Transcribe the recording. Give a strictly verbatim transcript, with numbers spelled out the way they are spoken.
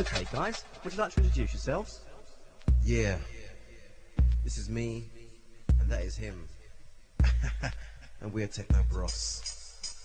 Okay, guys, would you like to introduce yourselves? Yeah. This is me, and that is him. And we're Techno Bros.